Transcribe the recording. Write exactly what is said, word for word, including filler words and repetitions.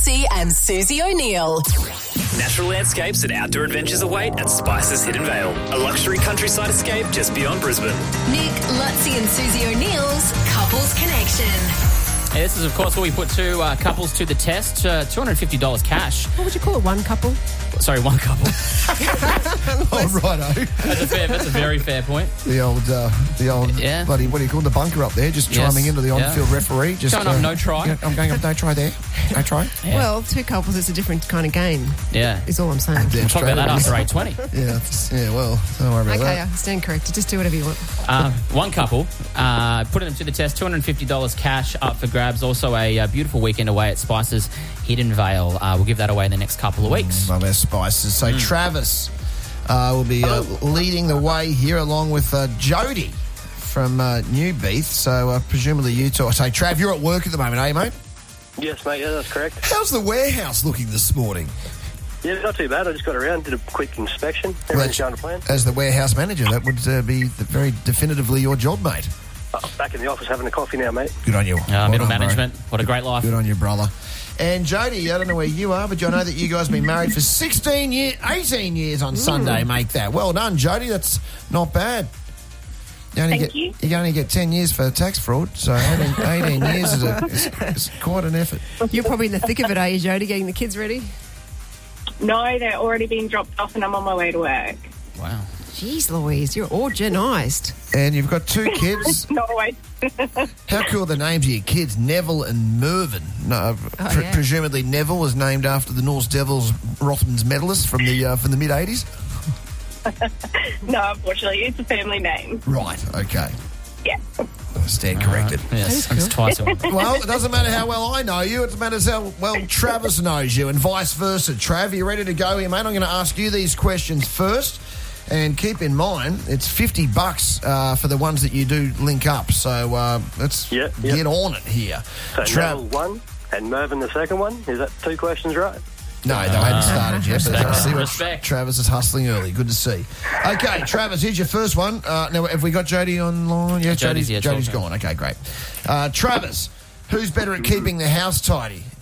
Lutzi and Susie O'Neill. Natural landscapes and outdoor adventures await at Spices Hidden Vale, a luxury countryside escape just beyond Brisbane. Nick, Lutzi and Susie O'Neill's Couples Connection. Yeah, this is, of course, where we put two uh, couples to the test. Uh, two hundred fifty dollars cash. What would you call it? One couple? Sorry, one couple. Oh, righto. That's a, fair, that's a very fair point. The old, uh, the old, Yeah. bloody, what do you call it, the bunker up there, just Yes. chiming into the Yeah. on-field referee. Just Going up no try. yeah, I'm going up no try there. No try. Yeah. Well, two couples is a different kind of game, Yeah. is all I'm saying. Damn We'll talk about that straight after it eight twenty. is. Yeah, it's- yeah, well, don't worry about Okay, that. I stand corrected. Just do whatever you want. Uh, one couple, uh, putting them to the test, two hundred fifty dollars cash up for grabs. Also a uh, beautiful weekend away at Spices Hidden Vale. Uh, we'll give that away in the next couple of weeks. Love our spices. So Travis uh, will be uh, leading the way here along with uh, Jody from uh, New Beith. So uh, presumably you two. So Trav, you're at work at the moment, eh, mate? Yes, mate, yeah, that's correct. How's the warehouse looking this morning? Yeah, not too bad. I just got around, did a quick inspection. Everything's going to plan. As the warehouse manager, that would uh, be the, very definitively your job, mate. Oh, back in the office having a coffee now, mate. Good on you. Uh, Well middle done, bro. management. What a great life. Good on you, brother. And Jody, I don't know where you are, but I know that you guys have been married for sixteen years, eighteen years on Sunday, make that. Well done, Jody. That's not bad. You only Thank get, you. can only get ten years for tax fraud, so eighteen, eighteen years is, a, is, is quite an effort. You're probably in the thick of it, are you, Jody, getting the kids ready? No, they're already being dropped off and I'm on my way to work. Wow. Jeez, Louise, you're organised. And you've got two kids. No way. How cool are the names of your kids, Neville and Mervyn? No, Oh, pre- yeah. presumably Neville was named after the Norse Devils Rothmans medalist from the uh, from the mid eighties. No, unfortunately, it's a family name. Right. Okay. Yeah. I stand corrected. Yes, That is it's cool. twice. a- Well, it doesn't matter how well I know you, it matters how well Travis knows you and vice versa. Trav, are you ready to go here, mate? I'm going to ask you these questions first. And keep in mind, it's fifty bucks uh, for the ones that you do link up. So uh, let's Yeah, yeah. get on it here. So Trav- Neville one and Mervyn the second one. Is that two questions right? No, they hadn't started yet. But Respect. I see what Respect. Travis is hustling early. Good to see. Okay, Travis, here's your first one. Uh, now, have we got Jody online? Yeah, Jody's Jody's, here, it's Jody's all gone. Okay, great. Uh, Travis, who's better at keeping the house tidy?